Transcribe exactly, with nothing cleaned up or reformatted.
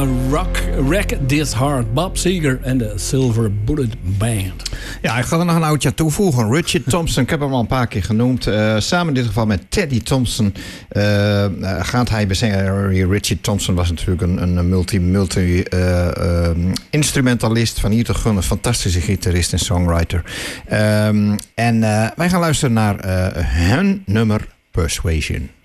Rock Wreck This Heart. Bob Seger en de Silver Bullet Band. Ja, ik ga er nog een oudje aan toevoegen. Richard Thompson, ik heb hem al een paar keer genoemd. Uh, samen in dit geval met Teddy Thompson uh, gaat hij bezingen. Richard Thompson was natuurlijk een, een multi, multi uh, uh, instrumentalist. Van hier te gunnen, een fantastische gitarist en songwriter. Um, en uh, wij gaan luisteren naar uh, hun nummer Persuasion.